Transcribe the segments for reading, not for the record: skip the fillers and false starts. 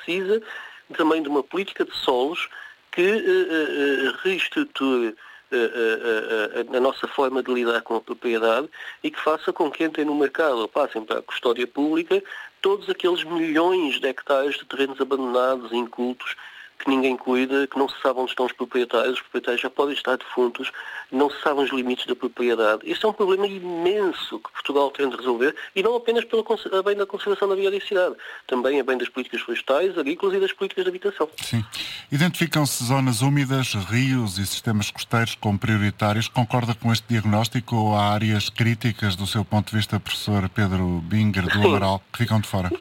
precisa também de uma política de solos que reestruture a nossa forma de lidar com a propriedade e que faça com que entrem no mercado ou passem para a custódia pública todos aqueles milhões de hectares de terrenos abandonados, incultos, que ninguém cuida, que não se sabe onde estão os proprietários já podem estar defuntos, não se sabem os limites da propriedade. Este é um problema imenso que Portugal tem de resolver, e não apenas a bem da conservação da biodiversidade, também a bem das políticas florestais, agrícolas e das políticas de habitação. Sim. Identificam-se zonas úmidas, rios e sistemas costeiros como prioritários. Concorda com este diagnóstico ou há áreas críticas do seu ponto de vista, professor Pedro Binger do Amaral, que ficam de fora?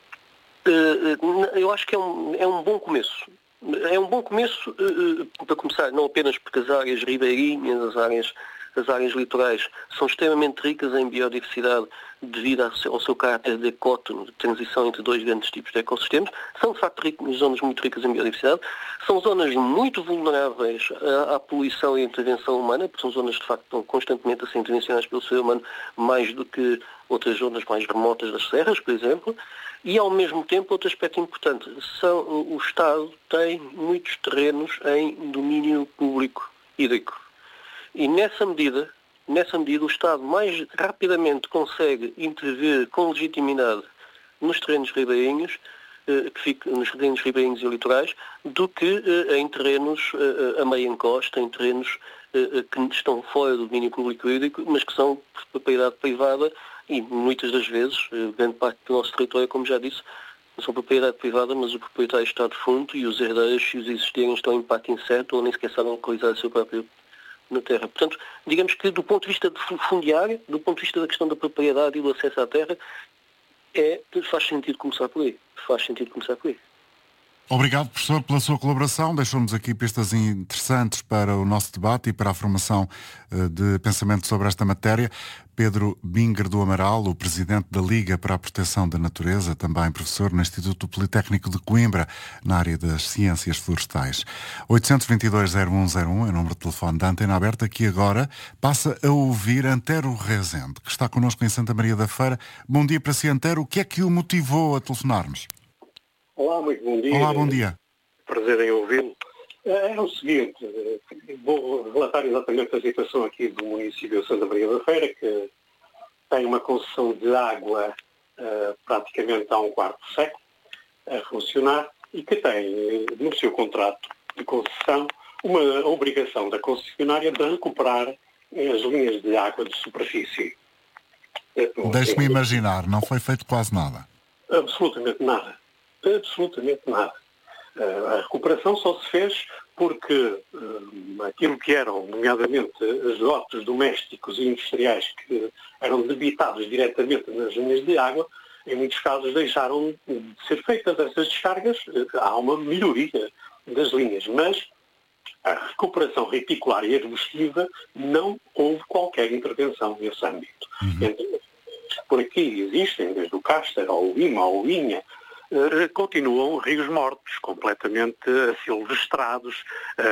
Eu acho que é um bom começo. É um bom começo, para começar, não apenas porque as áreas ribeirinhas, as áreas litorais, são extremamente ricas em biodiversidade devido ao seu caráter de ecótono, de transição entre dois grandes tipos de ecossistemas. São, de facto, zonas muito ricas em biodiversidade. São zonas muito vulneráveis à poluição e à intervenção humana, porque são zonas, de facto, que estão constantemente a ser intervencionadas pelo ser humano, mais do que outras zonas mais remotas das serras, por exemplo. E, ao mesmo tempo, outro aspecto importante, o Estado tem muitos terrenos em domínio público hídrico. E nessa medida, o Estado mais rapidamente consegue intervir com legitimidade nos terrenos ribeirinhos, nos terrenos ribeirinhos e litorais, do que em terrenos a meia encosta, em terrenos que estão fora do domínio público hídrico, mas que são de propriedade privada. E muitas das vezes, grande parte do nosso território, como já disse, não são propriedade privada, mas o proprietário está defunto e os herdeiros, se os existirem, estão em impacto incerto ou nem sequer sabem localizar o seu próprio na terra. Portanto, digamos que do ponto de vista de fundiário, do ponto de vista da questão da propriedade e do acesso à terra, faz sentido começar por aí. Obrigado, professor, pela sua colaboração. Deixou-nos aqui pistas interessantes para o nosso debate e para a formação de pensamento sobre esta matéria. Pedro Binger do Amaral, o presidente da Liga para a Proteção da Natureza, também professor no Instituto Politécnico de Coimbra, na área das ciências florestais. 822-0101 é o número de telefone da Antena Aberta, que agora passa a ouvir Antero Rezende, que está connosco em Santa Maria da Feira. Bom dia para si, Antero. O que é que o motivou a telefonar-nos? Olá, muito bom dia. Olá, bom dia. Prazer em ouvi-lo. É o seguinte, vou relatar exatamente a situação aqui do município de Santa Maria da Feira, que tem uma concessão de água praticamente há um quarto de século a funcionar e que tem no seu contrato de concessão uma obrigação da concessionária de recuperar as linhas de água de superfície. Deixe-me imaginar, não foi feito quase nada. Absolutamente nada. Absolutamente nada. A recuperação só se fez porque aquilo que eram, nomeadamente, esgotos domésticos e industriais que eram debitados diretamente nas linhas de água, em muitos casos deixaram de ser feitas essas descargas. Há uma melhoria das linhas, mas a recuperação reticular e arbustiva não houve qualquer intervenção nesse âmbito. Então, por aqui existem, desde o Castor ao Lima, ao Vinha, continuam rios mortos, completamente silvestrados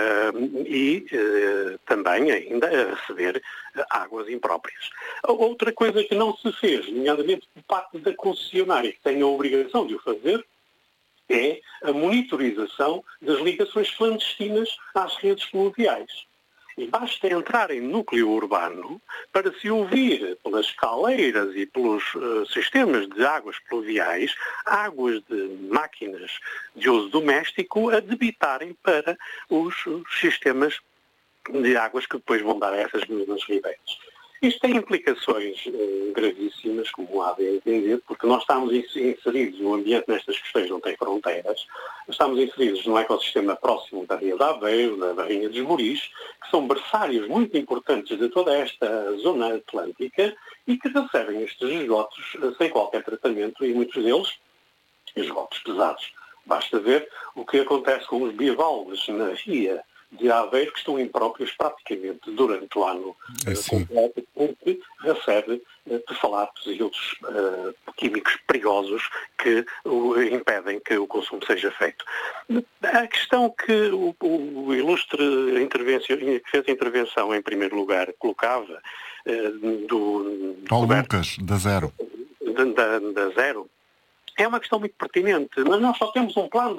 e também ainda a receber águas impróprias. Outra coisa que não se fez, nomeadamente por parte da concessionária, que tem a obrigação de o fazer, é a monitorização das ligações clandestinas às redes fluviais. E basta entrar em núcleo urbano para se ouvir pelas caleiras e pelos sistemas de águas pluviais, águas de máquinas de uso doméstico a debitarem para os sistemas de águas que depois vão dar a essas mesmas ribeiras. Isto tem implicações gravíssimas, como há de entender, porque nós estamos inseridos no ambiente, nestas questões não têm fronteiras, estamos inseridos num ecossistema próximo da Ria de Aveiro, da Barrinha dos Moris, que são berçários muito importantes de toda esta zona atlântica e que recebem estes esgotos sem qualquer tratamento e muitos deles, esgotos pesados. Basta ver o que acontece com os bivalves na Ria de Aveiro, que estão impróprios praticamente durante o ano completo, porque recebe perfalatos e outros químicos perigosos que impedem que o consumo seja feito. A questão que o ilustre que fez a intervenção em primeiro lugar colocava do Paulo Lucas, da Zero. Da Zero, é uma questão muito pertinente, mas nós só temos um plano